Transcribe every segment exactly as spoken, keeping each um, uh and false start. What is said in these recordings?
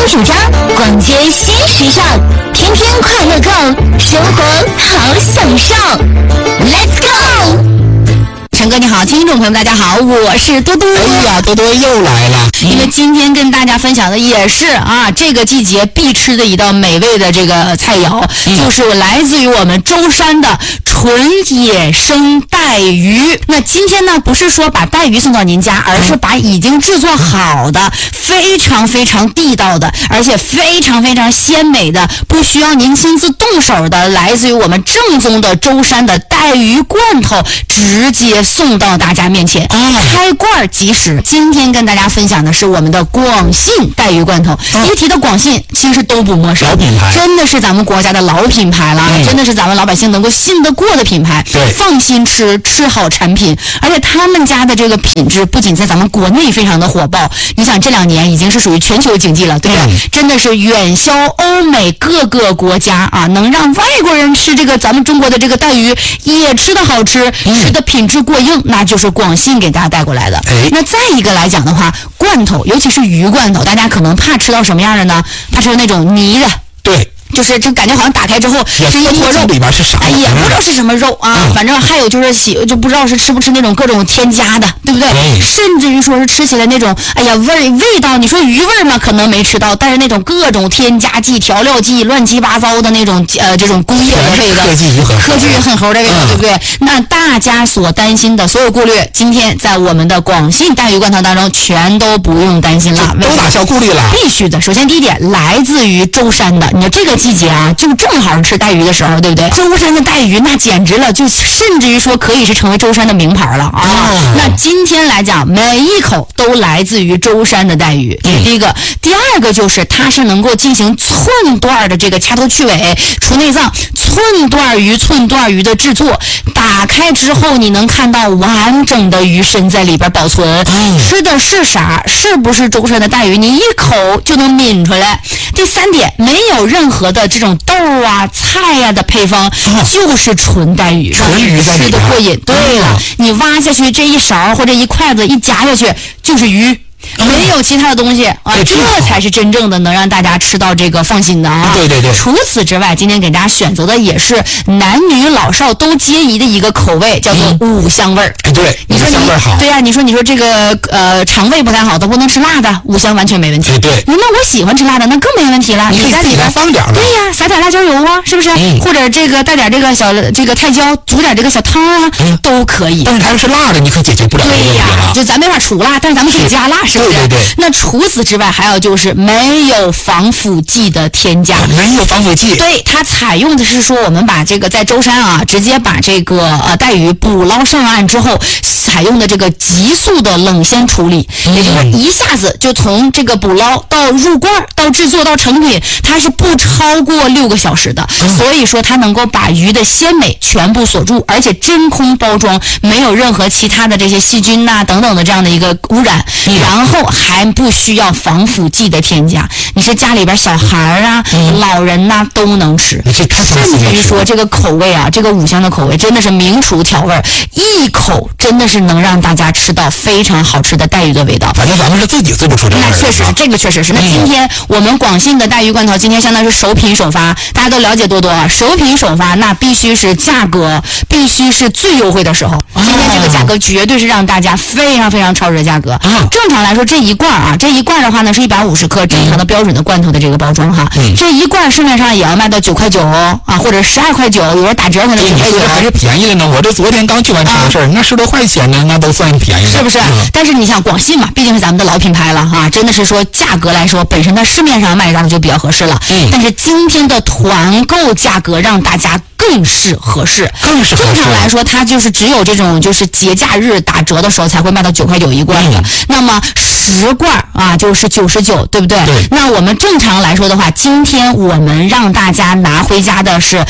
主张，逛街新时尚，天天快乐购，生活好享受。Let's go！陈哥你好，听众朋友们大家好，我是多多。 哎呀，多多又来了。 因为今天跟大家分享的也是啊，这个季节必吃的一道美味的这个菜肴，嗯、就是来自于我们舟山的纯野生带鱼。那今天呢，不是说把带鱼送到您家，而是把已经制作好的、非常非常地道的，而且非常非常鲜美的，不需要您亲自动手的，来自于我们正宗的舟山的带鱼罐头，直接送到大家面前，开罐即食。今天跟大家分享的是我们的广信带鱼罐头。一提到广信，其实都不陌生， 老品牌， 真的是咱们国家的老品牌了，嗯、真的是咱们老百姓能够信得过的品牌。 对， 放心吃，吃好产品。而且他们家的这个品质不仅在咱们国内非常的火爆，你想这两年已经是属于全球经济了，对不对？嗯、真的是远销欧美各个国家啊，能让外国人吃这个咱们中国的这个带鱼也吃的好吃，嗯、吃的品质过硬，那就是广信给大家带过来的。 哎、 那再一个来讲的话，罐头，尤其是鱼罐头，大家可能怕吃到什么样的呢？怕吃那种泥的。 对。 就是这感觉好像打开之后是一坨肉， 里边是啥？ 哎呀，不知道是什么肉啊，嗯、反正还有就是洗就不知道是吃不吃那种各种添加的，对不对？ 嗯、 甚至于说是吃起来那种，哎呀味味道，你说鱼味嘛，可能没吃到，但是那种各种添加剂、调料剂、乱七八糟的那种呃这种工业的味道， 科技鱼很科技鱼很猴的味道，嗯、对不对？那大家所担心的所有顾虑，今天在我们的广信带鱼罐头当中全都不用担心了， 都打消顾虑了。 必须的。首先第一点，来自于舟山的，你说这个季节啊，就正好吃带鱼的时候，对不对？舟山的带鱼那简直了，就甚至于说可以是成为舟山的名牌了啊！哦、那今天来讲，每一口都来自于舟山的带鱼。嗯、第一个，第二个就是它是能够进行寸段的这个掐头去尾、除内脏、寸段鱼、寸段鱼的制作。打开之后，你能看到完整的鱼身在里边保存。嗯、吃的是啥？是不是舟山的带鱼？你一口就能抿出来。第三点，没有任何的这种豆啊、菜呀、啊、的配方，哦、就是纯带鱼， 纯鱼在里边， 吃的过瘾。对了，哦、你挖下去这一勺或者一筷子一夹下去就是鱼。没有其他的东西啊，这才是真正的能让大家吃到这个放心的啊！ 对对对。 除此之外，今天给大家选择的也是男女老少都皆宜的一个口味，叫做五香味儿。 哎、嗯，对， 你说你五香味好。 对呀、啊，你说你说这个呃肠胃不太好的不能吃辣的，五香完全没问题。 哎，对。 那我喜欢吃辣的，那更没问题了。 你在里边放点了。 对呀、啊，撒点辣椒油啊，是不是？嗯、或者这个带点这个小这个泰椒，煮点这个小汤啊，嗯、都可以。 但是它要是辣的，你可解决不了这个问题了。 对呀、啊，就咱没法除辣，但是咱们可以加辣，是不是？ 对对对。 那除此之外，还有就是没有防腐剂的添加， 没有防腐剂。 对，它采用的是说，我们把这个在舟山啊，直接把这个呃带鱼捕捞上岸之后，采用的这个急速的冷鲜处理，嗯、也就是一下子就从这个捕捞到入罐到制作到成品，它是不超过六个小时的。嗯、所以说，它能够把鱼的鲜美全部锁住，而且真空包装，没有任何其他的这些细菌呐、啊、等等的这样的一个污染，嗯、然后还不需要防腐剂的添加，你是家里边小孩啊、嗯、老人呐、啊、都能吃。甚至于说这个口味啊，这个五香的口味真的是名厨调味，一口真的是能让大家吃到非常好吃的带鱼的味道。 反正咱们是自己做不出这味儿。 那确实，这个确实是。那今天我们广信的带鱼罐头，今天相当于是首品首发，大家都了解多多啊。首品首发，那必须是价格必须是最优惠的时候。今天这个价格绝对是让大家非常非常超值的价格。啊、正常来说，这一罐啊，这一罐的话呢是一百五十克，正常的标准的罐头的这个包装哈。嗯、这一罐市面上也要卖到九块九啊，或者十二块九，有人打折可能九块九。 还是便宜的呢。我这昨天刚去完超市，啊、那十多块钱呢，那都算便宜的， 是不是？嗯、但是你想广信嘛，毕竟是咱们的老品牌了哈，真的是说价格来说，本身它市面上卖的价格就比较合适了。嗯。但是今天的团购价格让大家更是合适， 更是合适。 正常来说，它就是只有这种就是节假日打折的时候才会卖到九块九一罐的。嗯、那么十罐啊就是九十九，对不对？ 对。 那我们正常来说的话，今天我们让大家拿回家的是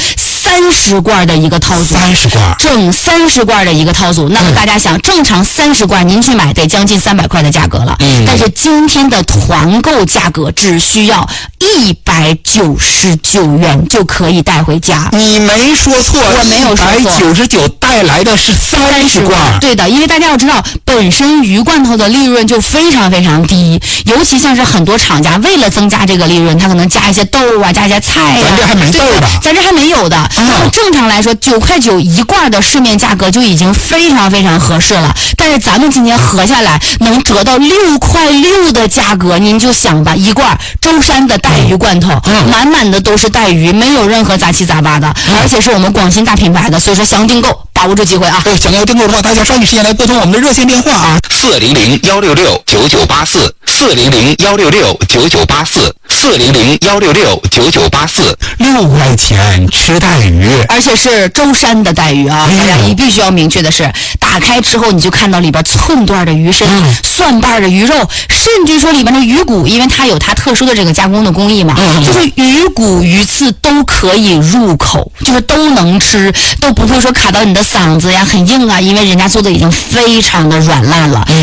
三十罐的一个套组， 三十罐， 整三十罐的一个套组。那么大家想，正常三十罐您去买得将近三百块的价格了，嗯，但是今天的团购价格只需要一百九十九元就可以带回家。 你没说错， 我没有说错， 一百九十九带来的是三十罐。 对的，因为大家要知道，本身鱼罐头的利润就非常非常低，尤其像是很多厂家为了增加这个利润，他可能加一些豆啊，加一些菜呀、啊。 咱这还没豆的， 咱这还没有的。那么、嗯、正常来说，九块九一罐的市面价格就已经非常非常合适了。但是咱们今天合下来能折到六块六的价格，您就想吧，一罐舟山的带鱼罐头，嗯、满满的都是带鱼，没有任何杂七杂八的，嗯、而且是我们广新大品牌的，所以说详订购，把握住机会啊！ 对，想要订购的话，大家抓紧时间来拨通我们的热线电话啊， 四零零幺六六九九八四，四零零幺六六九九八四，四零零幺六六九九八四， 六块钱吃带鱼， 而且是舟山的带鱼啊！大家你必须要明确的是，打开之后你就看到里边寸段的鱼身、嗯、蒜瓣的鱼肉，甚至说里边的鱼骨，因为它有它特殊的这个加工的工艺嘛，嗯、就是鱼骨鱼刺都可以入口，就是都能吃，都不会说卡到你的嗓子呀很硬啊，因为人家做的已经非常的软烂了。